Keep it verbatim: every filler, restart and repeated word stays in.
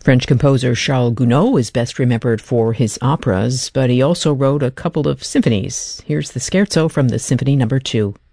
French composer Charles Gounod is best remembered for his operas, but he also wrote a couple of symphonies. Here's the scherzo from the Symphony Number Two.